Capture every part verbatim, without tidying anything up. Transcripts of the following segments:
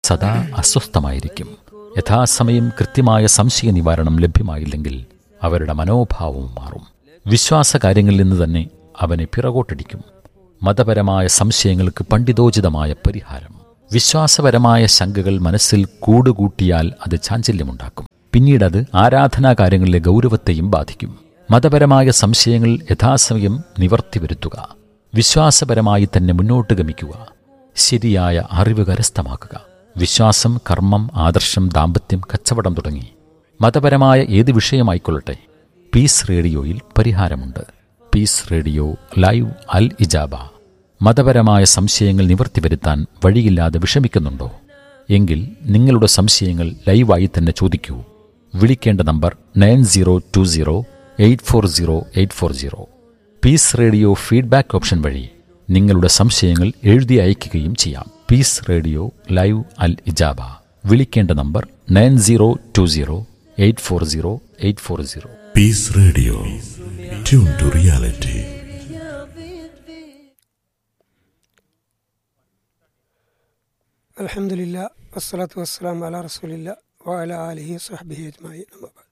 സദാ അസ്വസ്ഥമായിരിക്കും. യഥാസമയം കൃത്യമായ സംശയ നിവാരണം ലഭ്യമായില്ലെങ്കിൽ അവരുടെ മനോഭാവവും മാറും. വിശ്വാസകാര്യങ്ങളിൽ നിന്ന് തന്നെ അവനെ പിറകോട്ടടിക്കും. മതപരമായ സംശയങ്ങൾക്ക് പണ്ഡിതോചിതമായ പരിഹാരം. വിശ്വാസപരമായ ശങ്കകൾ മനസ്സിൽ കൂടുകൂട്ടിയാൽ അത് ചാഞ്ചല്യമുണ്ടാക്കും. പിന്നീടത് ആരാധനാകാര്യങ്ങളിലെ ഗൗരവത്തെയും ബാധിക്കും. മതപരമായ സംശയങ്ങൾ യഥാസമയം നിവർത്തി വരുത്തുക. വിശ്വാസപരമായി തന്നെ മുന്നോട്ട് ഗമിക്കുക. ശരിയായ അറിവ് കരസ്ഥമാക്കുക. വിശ്വാസം, കർമ്മം, ആദർശം, ദാമ്പത്യം, കച്ചവടം തുടങ്ങി മതപരമായ ഏത് വിഷയമായിക്കൊള്ളട്ടെ, പീസ് റേഡിയോയിൽ പരിഹാരമുണ്ട്. പീസ് റേഡിയോ ലൈവ് അൽ ഇജാബ. മതപരമായ സംശയങ്ങൾ നിവർത്തി വരുത്താൻ വഴിയില്ലാതെ വിഷമിക്കുന്നുണ്ടോ? എങ്കിൽ നിങ്ങളുടെ സംശയങ്ങൾ ലൈവായി തന്നെ ചോദിക്കൂ. വിളിക്കേണ്ട number nine zero to zero eight four zero eight four zero. Piece radio feedback option വഴി നിങ്ങളുടെ സംശയങ്ങൾ എഴുതി അയക്കുകയും ചെയ്യാം. പീസ് റേഡിയോ ലൈവ് അൽ ഇജാബ. വിളിക്കേണ്ട number nine zero to zero eight four zero eight four zero. Piece radio, tune to reality. അൽഹംദുലില്ലാ വസ്സലാത്തു വസ്സലാം അലാ റസൂലില്ലാ വഅലാ ആലിഹി സ്വഹ്ബിഹി അജ്മഈൻ.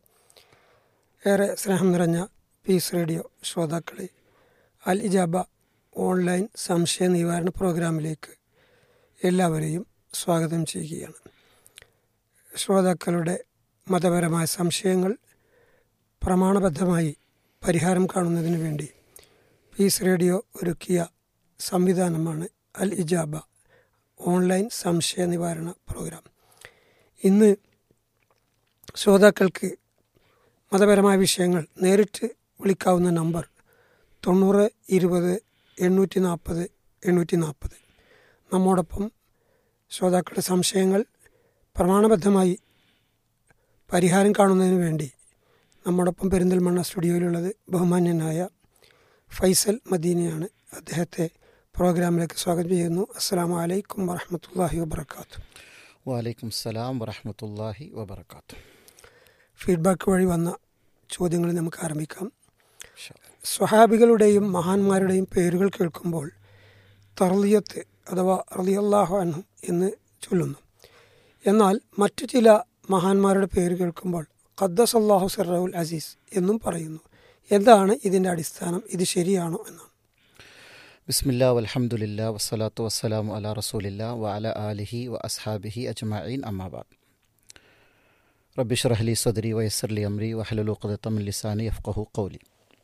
ഏറെ സ്നേഹം നിറഞ്ഞ പീസ് റേഡിയോ ശ്രോതാക്കളെ, അൽ ഇജാബ ഓൺലൈൻ സംശയ നിവാരണ പ്രോഗ്രാമിലേക്ക് എല്ലാവരെയും സ്വാഗതം ചെയ്യുകയാണ്. ശ്രോതാക്കളുടെ മതപരമായ സംശയങ്ങൾ പ്രമാണബദ്ധമായി പരിഹാരം കാണുന്നതിന് വേണ്ടി പീസ് റേഡിയോ ഒരുക്കിയ സംവിധാനമാണ് അൽ ഇജാബ ഓൺലൈൻ സംശയ നിവാരണ പ്രോഗ്രാം. ഇന്ന് ശ്രോതാക്കൾക്ക് മതപരമായ വിഷയങ്ങൾ നേരിട്ട് വിളിക്കാവുന്ന നമ്പർ തൊണ്ണൂറ് ഇരുപത് എണ്ണൂറ്റി നാൽപ്പത് എണ്ണൂറ്റി നാൽപ്പത്. നമ്മോടൊപ്പം ശ്രോതാക്കളുടെ സംശയങ്ങൾ പ്രമാണബദ്ധമായി പരിഹാരം കാണുന്നതിന് വേണ്ടി നമ്മോടൊപ്പം പെരിന്തൽമണ്ണ സ്റ്റുഡിയോയിലുള്ളത് ബഹുമാന്യനായ ഫൈസൽ മദീനയാണ്. അദ്ദേഹത്തെ പ്രോഗ്രാമിലേക്ക് സ്വാഗതം ചെയ്യുന്നു. അസ്സലാമു അലൈക്കും വറഹ്മത്തുള്ളാഹി വബറകാതുഹു. വലൈക്കും സലാം വറഹ്മത്തുള്ളാഹി വബറകാതുഹു. ഫീഡ്ബാക്ക് വഴി വന്ന ചോദ്യങ്ങൾ നമുക്ക് ആരംഭിക്കാം. സ്വഹാബികളുടെയും മഹാന്മാരുടെയും പേരുകൾ കേൾക്കുമ്പോൾ തർലിയത്ത് അഥവാ റളിയല്ലാഹു അൻഹു എന്ന് ചൊല്ലുന്നു. എന്നാൽ മറ്റു ചില മഹാന്മാരുടെ പേര് കേൾക്കുമ്പോൾ ഖദ്ദസല്ലാഹു സിർറഹുൽ അസീസ് എന്നും പറയുന്നു. എന്താണ് ഇതിൻ്റെ അടിസ്ഥാനം? ഇത് ശരിയാണോ എന്നാണ്. ബിസ്മില്ലാ വൽഹംദുലില്ലാ വസ്സലാത്തു വസ്സലാമു അലാ റസൂലില്ലാ വഅലാ ആലിഹി വ അസ്ഹാബിഹി അജ്മഈൻ. അമ്മാ ബഅദ്. റബ്ബി ഇശ്റഹ് ലി സദ്രി വയസ്സിർ ലി അംരി വഹ്ലുൽ ഉഖ്ദത മിൻ ലിസാനി യഫ്ഖഹു ഖൗലി.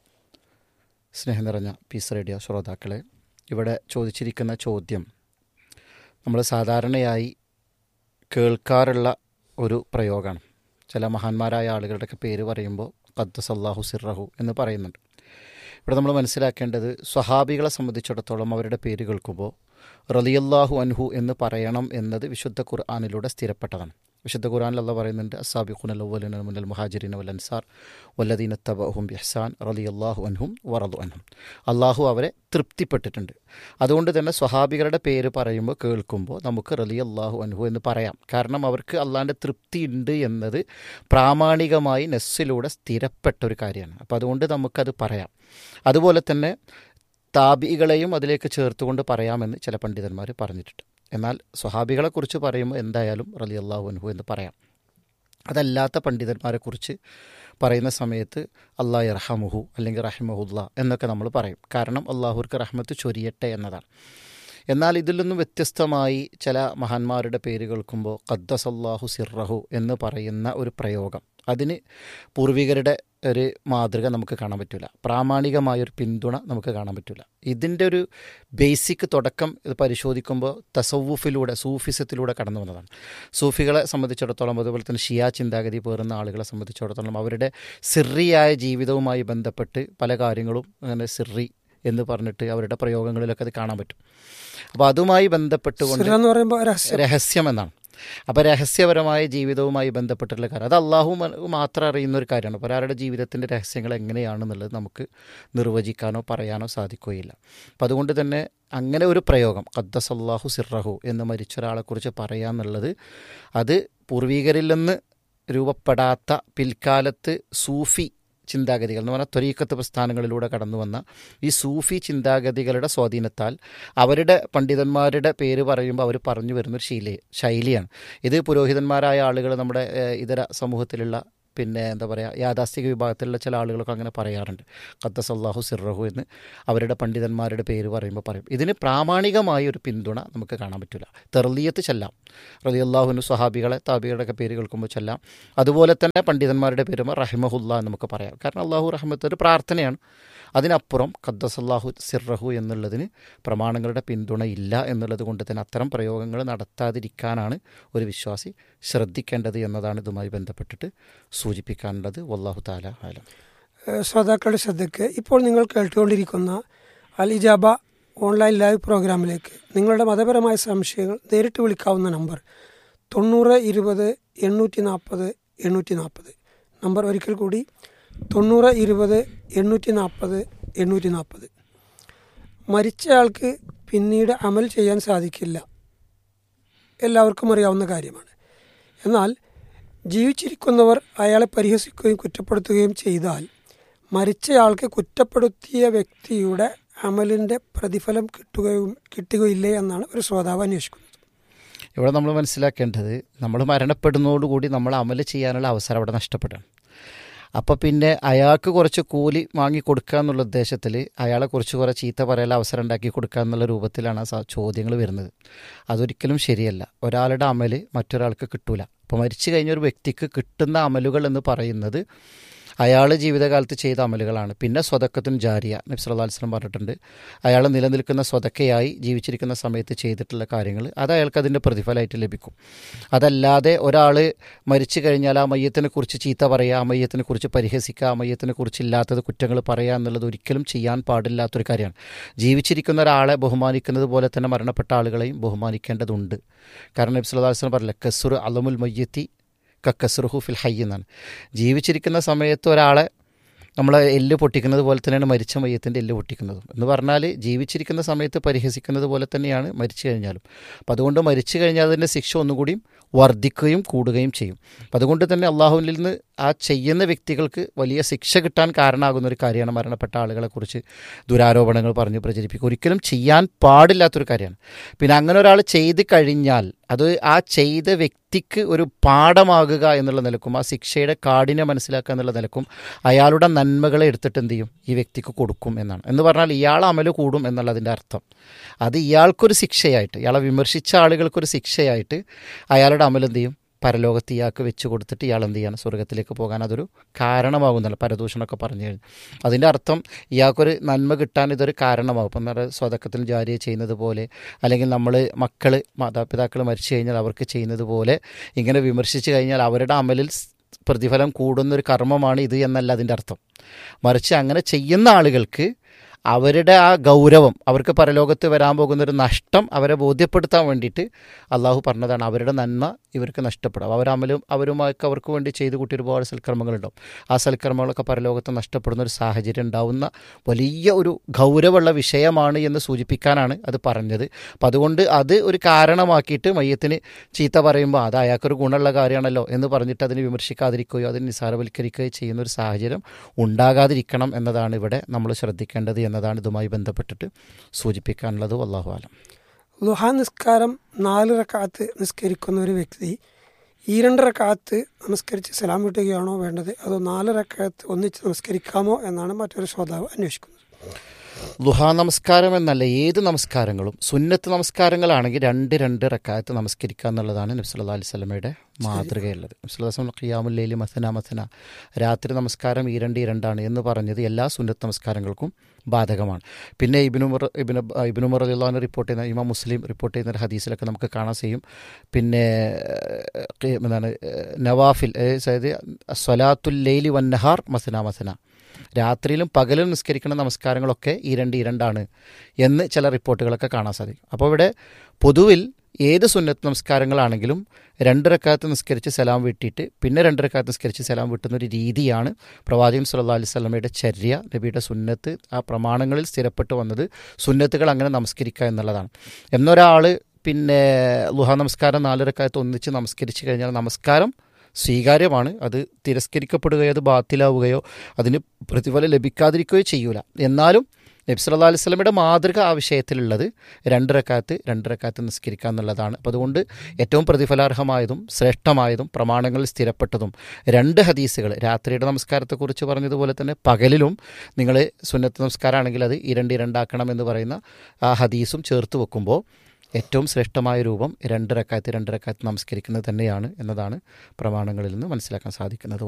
സ്നേഹം നിറഞ്ഞ പീസ് റേഡിയോ ശ്രോതാക്കളെ, ഇവിടെ ചോദിച്ചിരിക്കുന്ന ചോദ്യം നമ്മൾ സാധാരണയായി കേൾക്കാറുള്ള ഒരു പ്രയോഗമാണ്. ചില മഹാന്മാരായ ആളുകളുടെയൊക്കെ പേര് പറയുമ്പോൾ ഖദ്ദസല്ലാഹു സിർറഹു എന്ന് പറയുന്നുണ്ട്. ഇവിടെ നമ്മൾ മനസ്സിലാക്കേണ്ടത്, സ്വഹാബികളെ സംബന്ധിച്ചിടത്തോളം അവരുടെ പേര് കേൾക്കുമ്പോൾ റളിയല്ലാഹു അൻഹു എന്ന് പറയണം എന്നത് വിശുദ്ധ ഖുർആനിലൂടെ സ്ഥിരപ്പെട്ടതാണ്. വിശുദ്ധ ഖുർആനിൽ അല്ലാഹു പറയുന്നുണ്ട്, അസ്സാബിഖൂനൽ അവ്വലൂന മിനൽ മുഹാജിരീന വൽ അൻസാർ വല്ലദീന തബഅഹും ബിഇഹ്സാൻ റളിയല്ലാഹു അൻഹും വറദു അൻഹും. അള്ളാഹു അവരെ തൃപ്തിപ്പെട്ടിട്ടുണ്ട്. അതുകൊണ്ട് തന്നെ സ്വഹാബികളുടെ പേര് പറയുമ്പോൾ കേൾക്കുമ്പോൾ നമുക്ക് റളിയല്ലാഹു അൻഹു എന്ന് പറയാം. കാരണം അവർക്ക് അള്ളാഹിൻ്റെ തൃപ്തി ഉണ്ട് എന്നത് പ്രാമാണികമായി നെസ്സിലൂടെ സ്ഥിരപ്പെട്ട ഒരു കാര്യമാണ്. അപ്പോൾ അതുകൊണ്ട് നമുക്കത് പറയാം. അതുപോലെ തന്നെ താബികളെയും അതിലേക്ക് ചേർത്തുകൊണ്ട് പറയാമെന്ന് ചില പണ്ഡിതന്മാർ പറഞ്ഞിട്ടുണ്ട്. എന്നാൽ സ്വഹാബികളെക്കുറിച്ച് പറയുമ്പോൾ എന്തായാലും റളിയല്ലാഹു അൻഹു എന്ന് പറയാം. അതല്ലാത്ത പണ്ഡിതന്മാരെക്കുറിച്ച് പറയുന്ന സമയത്ത് അല്ലാഹു യർഹമുഹു അല്ലെങ്കിൽ റഹിമഹുല്ലാ എന്നൊക്കെ നമ്മൾ പറയും. കാരണം അള്ളാഹുർക്ക് റഹ്മത്ത് ചൊരിയട്ടെ എന്നതാണ്. എന്നാൽ ഇതിൽ നിന്നും വ്യത്യസ്തമായി ചില മഹാന്മാരുടെ പേര് കേൾക്കുമ്പോൾ ഖദ്ദസല്ലാഹു സിർറഹു എന്ന് പറയുന്ന ഒരു പ്രയോഗം, അതിന് പൂർവികരുടെ ഒരു മാതൃക നമുക്ക് കാണാൻ പറ്റില്ല. പ്രാമാണികമായൊരു പിന്തുണ നമുക്ക് കാണാൻ പറ്റില്ല. ഇതിൻ്റെ ഒരു ബേസിക് തുടക്കം ഇത് പരിശോധിക്കുമ്പോൾ തസവുഫിലൂടെ, സൂഫിസത്തിലൂടെ കടന്നു വന്നതാണ്. സൂഫികളെ സംബന്ധിച്ചിടത്തോളം, അതുപോലെ തന്നെ ഷിയാ ചിന്താഗതി പേറുന്ന ആളുകളെ സംബന്ധിച്ചിടത്തോളം അവരുടെ സിർറിയായ ജീവിതവുമായി ബന്ധപ്പെട്ട് പല കാര്യങ്ങളും അങ്ങനെ സിർറി എന്ന് പറഞ്ഞിട്ട് അവരുടെ പ്രയോഗങ്ങളിലൊക്കെ അത് കാണാൻ പറ്റും. അപ്പോൾ അതുമായി ബന്ധപ്പെട്ടുകൊണ്ട് രഹസ്യം എന്നാണ്. അപ്പോൾ രഹസ്യപരമായ ജീവിതവുമായി ബന്ധപ്പെട്ടിട്ടുള്ള കാര്യം അത് അള്ളാഹു മാത്രം അറിയുന്ന ഒരു കാര്യമാണ്. അപ്പോൾ ഒരാളുടെ ജീവിതത്തിൻ്റെ രഹസ്യങ്ങൾ എങ്ങനെയാണെന്നുള്ളത് നമുക്ക് നിർവചിക്കാനോ പറയാനോ സാധിക്കുകയില്ല. അപ്പം അതുകൊണ്ട് തന്നെ അങ്ങനെ ഒരു പ്രയോഗം ഖദ്ദസല്ലാഹു സിർറഹു എന്ന് മരിച്ച ഒരാളെക്കുറിച്ച് പറയാന്നുള്ളത് അത് പൂർവീകരിൽ നിന്ന് രൂപപ്പെടാത്ത പിൽക്കാലത്ത് സൂഫി ചിന്താഗതികൾ എന്ന് പറഞ്ഞാൽ ത്വരീഖത്ത് പ്രസ്ഥാനങ്ങളിലൂടെ കടന്നു വന്ന ഈ സൂഫി ചിന്താഗതികളുടെ സ്വാധീനത്താൽ അവരുടെ പണ്ഡിതന്മാരുടെ പേര് പറയുമ്പോൾ അവർ പറഞ്ഞു വരുന്നൊരു ശൈലി ശൈലിയാണ് ഇത്. പുരോഹിതന്മാരായ ആളുകൾ നമ്മുടെ ഇതര സമൂഹത്തിലുള്ള പിന്നെ എന്താ പറയുക യാഥാസ്ഥിക വിഭാഗത്തിലുള്ള ചില ആളുകളൊക്കെ അങ്ങനെ പറയാറുണ്ട്. ഖദ്ദസല്ലാഹു സിർറഹു എന്ന് അവരുടെ പണ്ഡിതന്മാരുടെ പേര് പറയുമ്പോൾ പറയും. ഇതിന് പ്രാമാണികമായ ഒരു പിന്തുണ നമുക്ക് കാണാൻ പറ്റില്ല. തെർലിയത്ത് ചെല്ലാം, റളിയല്ലാഹുവിന് സ്വഹാബികളെ താബികളുടെയൊക്കെ പേര് കേൾക്കുമ്പോൾ ചെല്ലാം. അതുപോലെ തന്നെ പണ്ഡിതന്മാരുടെ പേര് റഹിമഹുല്ല എന്ന് നമുക്ക് പറയാം. കാരണം അള്ളാഹു റഹ്മത്ത് ഒരു പ്രാർത്ഥനയാണ്. അതിനപ്പുറം ഖദ്ദസല്ലാഹു സിർറഹു എന്നുള്ളതിന് പ്രമാണങ്ങളുടെ പിന്തുണ ഇല്ല എന്നുള്ളത് കൊണ്ട് തന്നെ അത്തരം പ്രയോഗങ്ങൾ നടത്താതിരിക്കാനാണ് ഒരു വിശ്വാസി ശ്രദ്ധിക്കേണ്ടത് എന്നതാണ് ഇതുമായി ബന്ധപ്പെട്ടിട്ട് സൂചിപ്പിക്കാനുള്ളത്. വല്ലാഹു തആല ആലം. ശ്രോതാക്കളുടെ ശ്രദ്ധയ്ക്ക് ഇപ്പോൾ നിങ്ങൾ കേട്ടുകൊണ്ടിരിക്കുന്ന അൽ ഇജാബ ഓൺലൈൻ ലൈവ് പ്രോഗ്രാമിലേക്ക് നിങ്ങളുടെ മതപരമായ സംശയങ്ങൾ നേരിട്ട് വിളിക്കാവുന്ന നമ്പർ തൊണ്ണൂറ് ഇരുപത് എണ്ണൂറ്റി നാൽപ്പത് എണ്ണൂറ്റി നാൽപ്പത്. നമ്പർ ഒരിക്കൽ കൂടി തൊണ്ണൂറ് ഇരുപത് എണ്ണൂറ്റി നാൽപ്പത് എണ്ണൂറ്റി നാൽപ്പത്. മരിച്ചയാൾക്ക് പിന്നീട് അമൽ ചെയ്യാൻ സാധിക്കില്ല, എല്ലാവർക്കും അറിയാവുന്ന കാര്യമാണ്. എന്നാൽ ജീവിച്ചിരിക്കുന്നവർ അയാളെ പരിഹസിക്കുകയും കുറ്റപ്പെടുത്തുകയും ചെയ്താൽ മരിച്ചയാൾക്ക് കുറ്റപ്പെടുത്തിയ വ്യക്തിയുടെ അമലിൻ്റെ പ്രതിഫലം കിട്ടുകയും കിട്ടുകയില്ലേ എന്നാണ് ഒരു ശ്രോതാവ് അന്വേഷിക്കുന്നത്. ഇവിടെ നമ്മൾ മനസ്സിലാക്കേണ്ടത്, നമ്മൾ മരണപ്പെടുന്നതോടുകൂടി നമ്മൾ അമൽ ചെയ്യാനുള്ള അവസരം അവിടെ നഷ്ടപ്പെടുകയാണ്. അപ്പോൾ പിന്നെ അയാൾക്ക് കുറച്ച് കൂലി വാങ്ങി കൊടുക്കുക എന്നുള്ള ഉദ്ദേശത്തിൽ അയാളെ കുറച്ച് കുറേ ചീത്ത പറയാനുള്ള അവസരം ഉണ്ടാക്കി കൊടുക്കുക എന്നുള്ള രൂപത്തിലാണ് ആ ചോദ്യങ്ങൾ വരുന്നത്. അതൊരിക്കലും ശരിയല്ല. ഒരാളുടെ അമൽ മറ്റൊരാൾക്ക് കിട്ടൂല. അപ്പോൾ മരിച്ചു കഴിഞ്ഞ ഒരു വ്യക്തിക്ക് കിട്ടുന്ന അമലുകൾ എന്ന് പറയുന്നത് അയാൾ ജീവിതകാലത്ത് ചെയ്ത അമലുകളാണ്. പിന്നെ സ്വതക്കത്തും ജാരിയ നബി സല്ലല്ലാഹു അലൈഹി വസല്ലം പറഞ്ഞിട്ടുണ്ട്. അയാൾ നിലനിൽക്കുന്ന സ്വതക്കയായി ജീവിച്ചിരിക്കുന്ന സമയത്ത് ചെയ്തിട്ടുള്ള കാര്യങ്ങൾ അത് അയാൾക്ക് അതിൻ്റെ പ്രതിഫലമായിട്ട് ലഭിക്കും. അതല്ലാതെ ഒരാൾ മരിച്ചു കഴിഞ്ഞാൽ ആ മയ്യത്തിനെ കുറിച്ച് ചീത്ത പറയുക, ആ മയ്യത്തിനെ കുറിച്ച് പരിഹസിക്കുക, ആ മയ്യത്തിനെ കുറിച്ച് ഇല്ലാത്തത് കുറ്റങ്ങൾ പറയുക എന്നുള്ളത് ഒരിക്കലും ചെയ്യാൻ പാടില്ലാത്തൊരു കാര്യമാണ്. ജീവിച്ചിരിക്കുന്ന ഒരാളെ ബഹുമാനിക്കുന്നത് പോലെ തന്നെ മരണപ്പെട്ട ആളുകളെയും ബഹുമാനിക്കേണ്ടതുണ്ട്. കാരണം നബി സല്ലല്ലാഹു അലൈഹി വസല്ലം പറഞ്ഞില്ല, കസ്റു അലമുൽ മയ്യത്തി കക്കസ്റുഹു ഫിൽ ഹയ്യ് എന്നാണ്. ജീവിച്ചിരിക്കുന്ന സമയത്ത് ഒരാളെ നമ്മൾ എല്ല് പൊട്ടിക്കുന്നത് പോലെ തന്നെയാണ് മരിച്ച മയ്യത്തിൻ്റെ എല്ല് പൊട്ടിക്കുന്നതും. എന്ന് പറഞ്ഞാൽ ജീവിച്ചിരിക്കുന്ന സമയത്ത് പരിഹസിക്കുന്നത് പോലെ തന്നെയാണ് മരിച്ചു കഴിഞ്ഞാലും. അപ്പം അതുകൊണ്ട് മരിച്ചു കഴിഞ്ഞാൽ അതിൻ്റെ ശിക്ഷ ഒന്നുകൂടിയും വർദ്ധിക്കുകയും കൂടുകയും ചെയ്യും. അപ്പം അതുകൊണ്ട് തന്നെ അള്ളാഹുവിൽ നിന്ന് ആ ചെയ്യുന്ന വ്യക്തികൾക്ക് വലിയ ശിക്ഷ കിട്ടാൻ കാരണമാകുന്ന ഒരു കാര്യമാണ് മരണപ്പെട്ട ആളുകളെക്കുറിച്ച് ദുരാരോപണങ്ങൾ പറഞ്ഞ് പ്രചരിപ്പിക്കുക. ഒരിക്കലും ചെയ്യാൻ പാടില്ലാത്തൊരു കാര്യമാണ്. പിന്നെ അങ്ങനെ ഒരാൾ ചെയ്ത് കഴിഞ്ഞാൽ അത് ആ ചെയ്ത വ്യക്തിക്ക് ഒരു പാഠമാകുക എന്നുള്ള നിലക്കും ആ ശിക്ഷയുടെ കാഠിന്യം മനസ്സിലാക്കുക എന്നുള്ള നിലക്കും അയാളുടെ നന്മകളെ എടുത്തിട്ട് എന്ത് ചെയ്യും, ഈ വ്യക്തിക്ക് കൊടുക്കും എന്നാണ്. എന്ന് പറഞ്ഞാൽ ഇയാൾ അമല് കൂടും എന്നുള്ളതിൻ്റെ അർത്ഥം. അത് ഇയാൾക്കൊരു ശിക്ഷയായിട്ട്, ഇയാളെ വിമർശിച്ച ആളുകൾക്കൊരു ശിക്ഷയായിട്ട് അയാളുടെ അമൽ എന്ത് ചെയ്യും, പരലോകത്ത് ഇയാൾക്ക് വെച്ച് കൊടുത്തിട്ട് ഇയാൾ എന്ത് ചെയ്യണം, സ്വർഗത്തിലേക്ക് പോകാൻ അതൊരു കാരണമാകുന്നല്ല. പരദൂഷണമൊക്കെ പറഞ്ഞു കഴിഞ്ഞു അതിൻ്റെ അർത്ഥം ഇയാൾക്കൊരു നന്മ കിട്ടാൻ ഇതൊരു കാരണമാകും. ഇപ്പം നമ്മുടെ സ്വതക്കത്തിൽ ജാരിയ ചെയ്യുന്നത് പോലെ, അല്ലെങ്കിൽ നമ്മൾ മക്കൾ മാതാപിതാക്കൾ മരിച്ചു കഴിഞ്ഞാൽ അവർക്ക് ചെയ്യുന്നത് പോലെ ഇങ്ങനെ വിമർശിച്ച് കഴിഞ്ഞാൽ അവരുടെ അമലിൽ പ്രതിഫലം കൂടുന്നൊരു കർമ്മമാണ് ഇത് എന്നല്ല അതിൻ്റെ അർത്ഥം. മറിച്ച് അങ്ങനെ ചെയ്യുന്ന ആളുകൾക്ക് അവരുടെ ആ ഗൗരവം, അവർക്ക് പരലോകത്ത് വരാൻ പോകുന്നൊരു നഷ്ടം അവരെ ബോധ്യപ്പെടുത്താൻ വേണ്ടിയിട്ട് അള്ളാഹു പറഞ്ഞതാണ്. അവരുടെ നന്മ ഇവർക്ക് നഷ്ടപ്പെടും. അവരമലും അവരുമായൊക്കെ അവർക്ക് വേണ്ടി ചെയ്തു കൂട്ടി ഒരുപാട് സൽക്കർമ്മങ്ങളുണ്ടാവും. ആ സൽക്കർമ്മങ്ങളൊക്കെ പരലോകത്ത് നഷ്ടപ്പെടുന്ന ഒരു സാഹചര്യം ഉണ്ടാവുന്ന വലിയ ഒരു ഗൗരവമുള്ള വിഷയമാണ് എന്ന് സൂചിപ്പിക്കാനാണ് അത് പറഞ്ഞത്. അപ്പം അതുകൊണ്ട് അത് ഒരു കാരണമാക്കിയിട്ട് മയ്യത്തിന് ചീത്ത പറയുമ്പോൾ അത് അയാൾക്കൊരു ഗുണമുള്ള കാര്യമാണല്ലോ എന്ന് പറഞ്ഞിട്ട് അതിനെ വിമർശിക്കാതിരിക്കുകയോ അതിനെ നിസ്സാരവൽക്കരിക്കുകയോ ചെയ്യുന്ന ഒരു സാഹചര്യം ഉണ്ടാകാതിരിക്കണം എന്നതാണ് ഇവിടെ നമ്മൾ ശ്രദ്ധിക്കേണ്ടത് എന്നതാണ് ഇതുമായി ബന്ധപ്പെട്ടിട്ട് സൂചിപ്പിക്കാനുള്ളത്. വല്ലാഹു ആലം. ളുഹാ നിസ്കാരം നാല് റക്അത്ത് നിസ്കരിക്കുന്ന ഒരു വ്യക്തി ഈ രണ്ട് റക്അത്ത് നമസ്കരിച്ച് സലാം വിട്ടുകയാണോ വേണ്ടത്, അതോ നാല് റക്അത്ത് ഒന്നിച്ച് നമസ്കരിക്കാമോ എന്നാണ് മറ്റൊരു ശ്രോതാവ് അന്വേഷിക്കുന്നത്. ളുഹാ നമസ്കാരം എന്നല്ല, ഏത് നമസ്കാരങ്ങളും സുന്നത്ത് നമസ്കാരങ്ങളാണെങ്കിൽ രണ്ട് രണ്ട് റക്അത്ത് നമസ്കരിക്കുക എന്നുള്ളതാണ് നബി സല്ലല്ലാഹു അലൈഹി വസല്ലമയുടെ മാതൃകയുള്ളത്. നബി സല്ലല്ലാഹു അലൈഹി വസല്ലം ഖിയാമുൽ ലൈലി മസന മസന, രാത്രി നമസ്കാരം ഈ രണ്ട് ഈ രണ്ടാണ് എന്ന് പറഞ്ഞത് എല്ലാ സുന്നത്ത് നമസ്കാരങ്ങൾക്കും ബാധകമാണ്. പിന്നെ ഇബ്നുമർ ഇബ്നു ഇബ്നുമർ റളിയല്ലാഹു അൻഹു റിപ്പോർട്ട് ചെയ്യുന്ന, ഇമാം മുസ്ലിം റിപ്പോർട്ട് ചെയ്യുന്ന ഒരു ഹദീസിലൊക്കെ നമുക്ക് കാണാൻ ചെയ്യും. പിന്നെ എന്താണ് നവാഫിൽ, അതായത് സ്വലാത്തുൽ ലൈലി വന്നഹാർ മസന മസന, രാത്രിയിലും പകലും നിസ്കരിക്കുന്ന നമസ്കാരങ്ങളൊക്കെ ഈ രണ്ട് ഈ രണ്ടാണ് എന്ന് ചില റിപ്പോർട്ടുകളൊക്കെ കാണാൻ സാധിക്കും. അപ്പോൾ ഇവിടെ പൊതുവിൽ ഏത് സുന്നത്ത് നമസ്കാരങ്ങളാണെങ്കിലും രണ്ട് റക്അത്ത് നിസ്കരിച്ച് സലാം വിട്ടിട്ട് പിന്നെ രണ്ട് റക്അത്ത് നിസ്കരിച്ച് സലാം വിട്ടുന്നൊരു രീതിയാണ് പ്രവാചകൻ സല്ലല്ലാഹു അലൈഹി വസല്ലമയുടെ ചര്യ, നബിയുടെ സുന്നത്ത്, ആ പ്രമാണങ്ങളിൽ സ്ഥിരപ്പെട്ടു വന്നത് സുന്നത്തുകൾ അങ്ങനെ നമസ്കരിക്കുക എന്നുള്ളതാണ്. എന്നൊരാൾ പിന്നെ ളുഹാ നമസ്കാരം നാല് റക്അത്ത് ഒന്നിച്ച് നമസ്കരിച്ച് കഴിഞ്ഞാൽ നമസ്കാരം സ്വീകാര്യമാണ്. അത് തിരസ്കരിക്കപ്പെടുകയോ അത് ബാത്തിലാവുകയോ അതിന് പ്രതിഫലം ലഭിക്കാതിരിക്കുകയോ ചെയ്യൂല. എന്നാലും നബി സല്ലല്ലാഹു അലൈഹി വസല്ലമയുടെ മാതൃക ആ വിഷയത്തിലുള്ളത് രണ്ട് റക്അത്ത് രണ്ട് റക്അത്ത് നിസ്കരിക്കുക എന്നുള്ളതാണ്. അപ്പോൾ അതുകൊണ്ട് ഏറ്റവും പ്രതിഫലാർഹമായതും ശ്രേഷ്ഠമായതും പ്രമാണങ്ങളിൽ സ്ഥിരപ്പെട്ടതും രണ്ട് ഹദീസുകൾ, രാത്രിയുടെ നമസ്കാരത്തെക്കുറിച്ച് പറഞ്ഞതുപോലെ തന്നെ പകലിലും നിങ്ങൾ സുന്നത്ത് നമസ്കാരമാണെങ്കിൽ അത് ഇരണ്ട് ഇരണ്ടാക്കണം എന്ന് പറയുന്ന ആ ഹദീസും ചേർത്ത് വെക്കുമ്പോൾ ഏറ്റവും ശ്രേഷ്ഠമായ രൂപം രണ്ട് റക്അത്ത് രണ്ട് റക്അത്ത് നമസ്കരിക്കുന്നത് തന്നെയാണ് എന്നതാണ് പ്രമാണങ്ങളിൽ നിന്ന് മനസ്സിലാക്കാൻ സാധിക്കുന്നത്.